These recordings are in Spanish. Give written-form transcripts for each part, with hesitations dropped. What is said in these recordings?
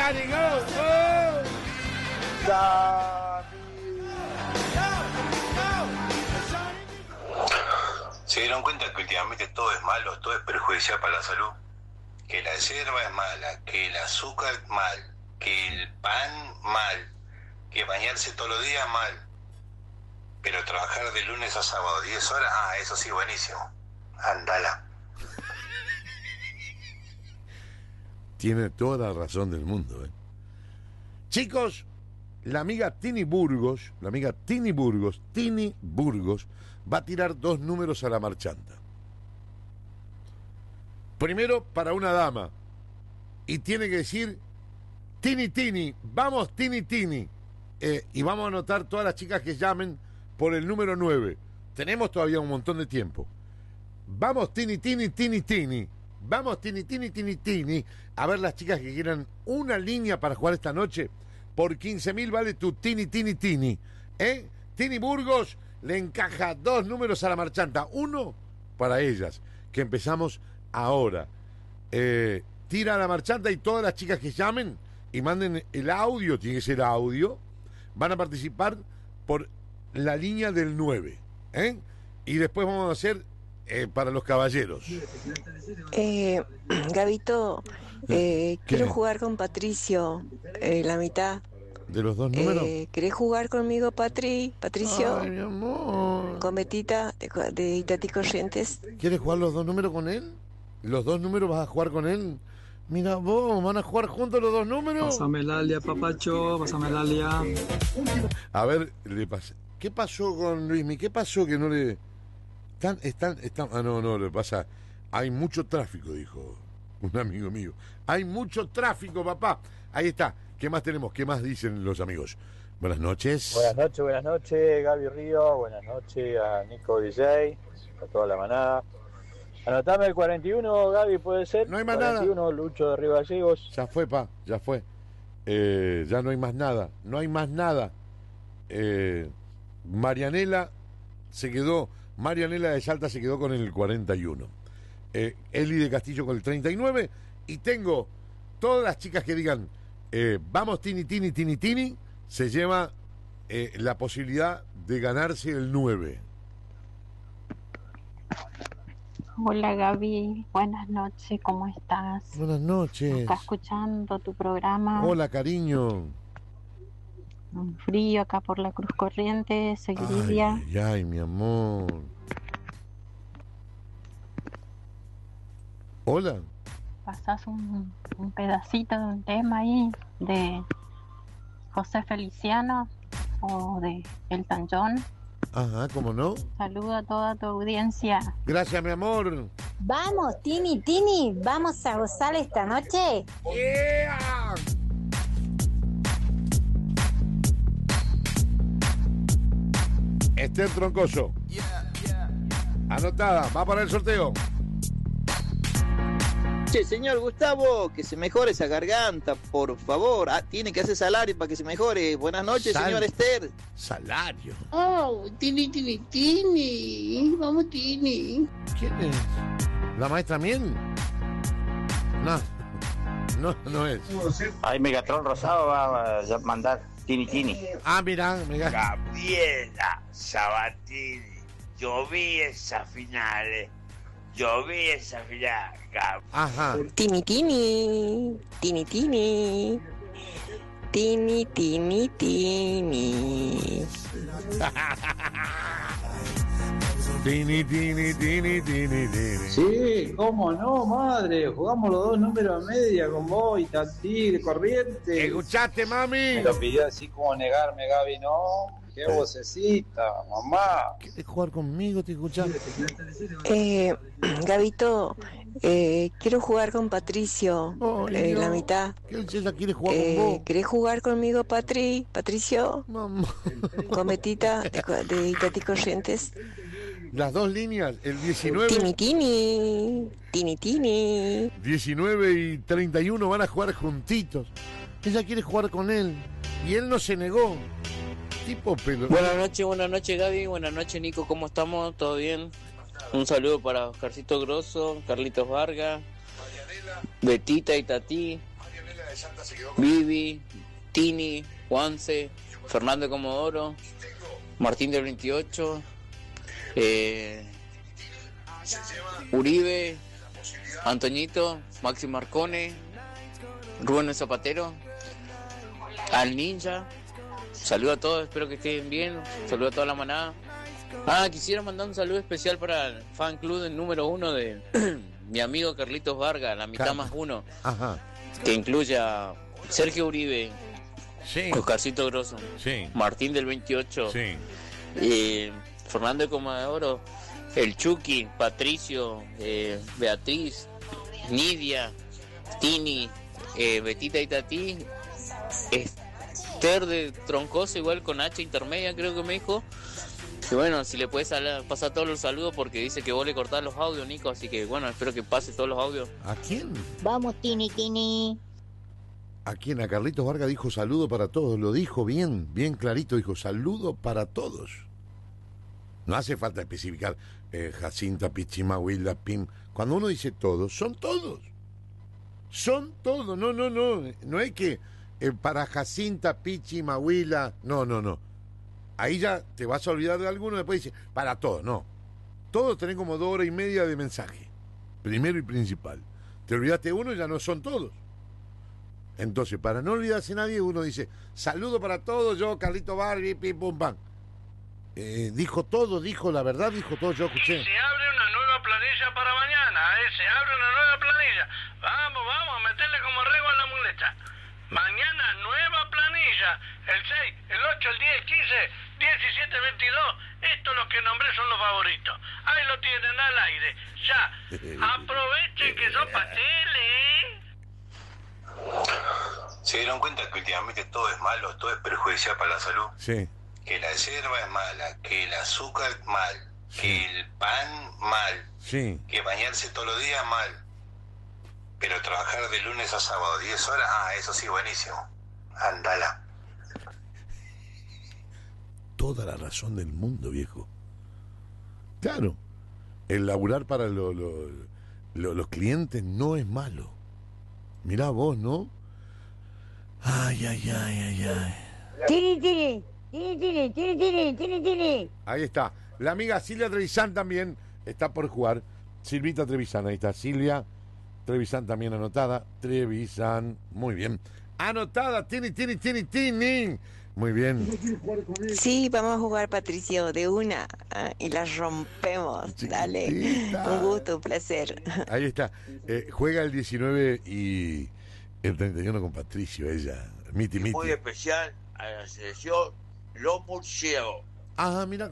Cari, go, go. ¿Se dieron cuenta que últimamente todo es malo, todo es perjudicial para la salud? Que la yerba es mala, que el azúcar mal, que el pan mal, que bañarse todos los días mal. Pero trabajar de lunes a sábado 10 horas, eso sí, buenísimo. Andala. Tiene toda la razón del mundo, ¿eh? Chicos, la amiga Tini Burgos, va a tirar 2 números a la marchanta. Primero para una dama. Y tiene que decir, Tini, vamos Tini. Y vamos a anotar todas las chicas que llamen por el número 9. Tenemos todavía un montón de tiempo. Vamos Tini. Vamos Tini. A ver las chicas que quieran una línea para jugar esta noche. Por 15.000 vale tu Tini. Tini Burgos le encaja 2 números a la marchanta. 1 para ellas, que empezamos ahora. Tira a la marchanta y todas las chicas que llamen y manden el audio, tiene que ser audio, van a participar por la línea del 9. Y después vamos a hacer para los caballeros. Gabito, quiero jugar con Patricio, la mitad. ¿De los 2 números? ¿Querés jugar conmigo, Patricio? Ay, mi amor. Con Betita, de Itatí Corrientes. ¿Quieres jugar los 2 números con él? ¿Los 2 números vas a jugar con él? Mira vos, ¿van a jugar juntos los 2 números? Pásame el alia, papacho, pásame el alia. A ver, ¿qué pasó con Luismi? ¿Qué pasó que no le... Están... No, le pasa... Hay mucho tráfico, dijo un amigo mío. Hay mucho tráfico, papá. Ahí está. ¿Qué más tenemos? ¿Qué más dicen los amigos? Buenas noches. Buenas noches, Gaby Río. Buenas noches a Nico DJ, a toda la manada. Anotame el 41, Gaby, ¿puede ser? No hay más 41, nada. Lucho de Río Gallegos. Ya fue, ya fue. Ya no hay más nada. Marianela de Salta se quedó con el 41. Eli de Castillo con el 39. Y tengo todas las chicas que digan vamos Tini, se lleva la posibilidad de ganarse el 9. Hola Gaby, buenas noches, ¿cómo estás? Buenas noches. Acá escuchando tu programa. Hola, cariño. Un frío acá por la Cruz Corrientes, soy Lidia. Ay, mi amor. Hola. ¿Pasás un pedacito de un tema ahí de José Feliciano o de Elton John? Ajá, ¿cómo no? Saludo a toda tu audiencia. Gracias, mi amor. Vamos, Tini, vamos a gozar esta noche. Yeah. Esther Troncoso. Anotada, va para el sorteo. Che, señor Gustavo, que se mejore esa garganta, por favor. Tiene que hacer salario para que se mejore. Buenas noches, señor Esther. Salario. Oh, Tini. Vamos, Tini. ¿Quién es? ¿La maestra Miel? No es. Ay, Megatron Rosado va a mandar Tini. Ah, mira. Gabriela Sabatini, yo vi esa final. Ajá. Tini. Tini. Tini. Sí, cómo no, madre. Jugamos los 2 números a media con vos y Tati de Corrientes. ¿Escuchaste, mami? Me lo pidió así como negarme, Gaby, no. Qué vocecita, mamá. ¿Quieres jugar conmigo? ¿Te escuchás? Gabito, quiero jugar con Patricio, la mitad. ¿Ella quiere jugar con vos? ¿Querés jugar conmigo, Patricio? Mamá. Con Betita, de Itatí Corrientes. Las 2 líneas, el 19... Tini. 19 y 31 van a jugar juntitos. Ella quiere jugar con él. Y él no se negó. Tipo pelo. Buenas noches Gaby, buenas noches Nico, ¿cómo estamos? ¿Todo bien? Un saludo para Oscarcito Grosso, Carlitos Vargas, Betita y Tati, Vivi, Tini, Juanse, Fernando Comodoro, Martín del 28, Uribe, Antoñito, Maxi Marcone, Rubén el Zapatero, al Ninja. Saludo a todos, espero que estén bien. Saludo a toda la manada. Quisiera mandar un saludo especial para el fan club del número 1 de mi amigo Carlitos Vargas, la mitad más uno. Ajá. Que incluye a Sergio Uribe, sí. Oscarcito Grosso, sí. Martín del 28, sí. Fernando de Comodoro, el Chucky, Patricio, Beatriz, Nidia, Tini, Betita y Tati, Esther de Troncoso, igual con H intermedia, creo que me dijo. Y bueno, si le puedes pasar todos los saludos, porque dice que vos le cortás los audios, Nico, así que bueno, espero que pase todos los audios. ¿A quién? Vamos, Tini, Tini. ¿A quién? A Carlitos Vargas dijo saludo para todos, lo dijo bien clarito, dijo saludo para todos. No hace falta especificar Jacinta, Pichima, Wilda, Pim. Cuando uno dice todos, son todos. Son todos, no es que para Jacinta, Pichima, Wilda, no. Ahí ya te vas a olvidar de alguno, después dice, para todos, no. Todos tenés como 2 horas y media de mensaje. Primero y principal. Te olvidaste uno y ya no son todos. Entonces, para no olvidarse nadie, uno dice, saludo para todos, yo, Carlito Barbie, pim, pum, pam. Dijo todo, dijo la verdad, dijo todo, yo escuché. Se abre una nueva planilla para mañana, se abre una nueva planilla. Vamos, a meterle como rego a la muleta. Mañana nueva planilla, el 6, el 8, el 10, el 15, 17, 22, estos los que nombré son los favoritos. Ahí lo tienen al aire, ya. Aprovechen que son pasteles. ¿Se dieron cuenta que últimamente todo es malo, todo es perjudicial para la salud? Sí. Que la yerba es mala, que el azúcar mal, sí. Que el pan mal, sí. Que bañarse todos los días mal. Pero trabajar de lunes a sábado 10 horas, eso sí, buenísimo. Andala. Toda la razón del mundo, viejo. Claro, el laburar para los clientes no es malo. Mirá vos, ¿no? Ay. Tiri. Ahí está. La amiga Silvia Trevisan también está por jugar. Silvita Trevisan, ahí está. Silvia Trevisan también anotada. Trevisan, muy bien. Anotada, Tini. Muy bien. Sí, vamos a jugar, Patricio, de una y la rompemos. Chiquitita. Dale. Un gusto, un placer. Ahí está. Juega el 19 y el 31 con Patricio, ella. Miti. Muy especial a la selección Los Murciélagos. Mira.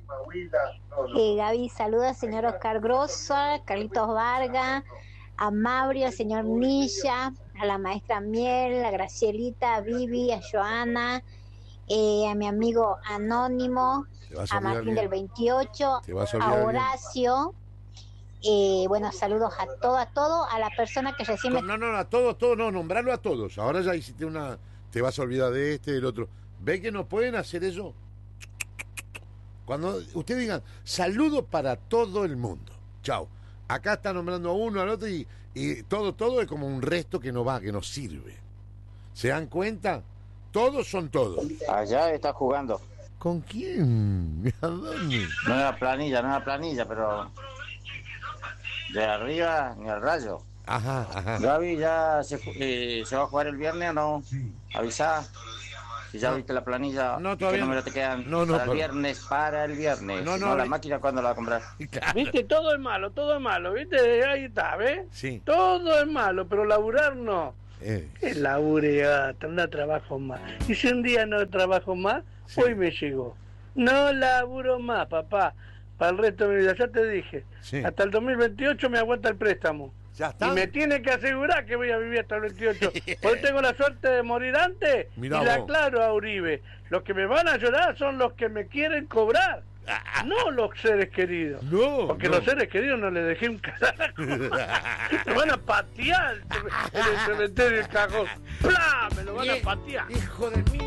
Gaby, saluda al señor Oscar Grosso, Carlitos Vargas, a Mauri, al señor Nilla, a la maestra Miel, a Gracielita, a Vivi, a Joana, a mi amigo Anónimo, a Martín del 28, a Horacio. Bueno, saludos a todos, a la persona que recién No, a todos, nombrarlo a todos. Ahora ya hiciste te vas a olvidar de este, del otro. ¿Ve que no pueden hacer eso? Cuando ustedes digan, saludo para todo el mundo. Chao. Acá está nombrando a uno, al otro y todo es como un resto que no va, que no sirve. ¿Se dan cuenta? Todos son todos. Allá está jugando. ¿Con quién? ¿A dónde? No es la planilla, pero de arriba ni al Rayo. Ajá. Gaby, ¿ya se va a jugar el viernes o no? Avisá. Si ya viste la planilla, no, todavía ¿qué número te quedan? Para el viernes. No, la máquina, ¿cuándo la va a comprar? Claro. Viste, todo es malo, ¿viste? Ahí está, ¿ves? Sí. Todo es malo, pero laburar no. Que labure, anda trabajo más. Y si un día no trabajo más, sí. Hoy me llegó. No laburo más, papá. Para el resto de mi vida, ya te dije. Sí. Hasta el 2028 me aguanta el préstamo. Ya está. Y me tiene que asegurar que voy a vivir hasta el 28. Porque tengo la suerte de morir antes. Mirá y la aclaro a Uribe. Los que me van a llorar son los que me quieren cobrar. No los seres queridos. Porque los seres queridos no les dejé un carajo. Me van a patear en el cementerio del cajón. ¡Plá! Me lo van a patear. Hijo de mí.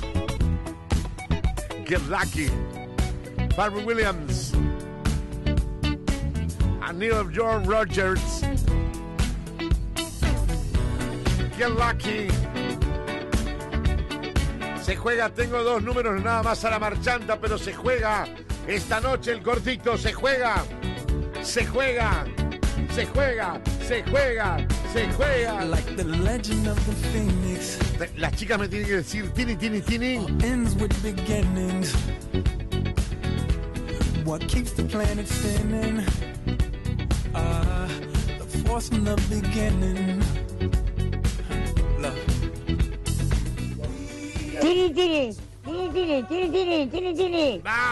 Get lucky. Barbara Williams. And Neil John Rogers. Get Lucky. Se juega, tengo 2 números nada más a la marchanta, pero se juega esta noche el cortito, se juega. Se juega. Se juega. Se juega. Se juega. Like the legend of the phoenix. Las chicas me tienen que decir tini, tini, tini. Ends with beginnings. What keeps the planet spinning? The force from the beginning. Love. Tini, tini, tini, tini, tini, tini, tini, tini.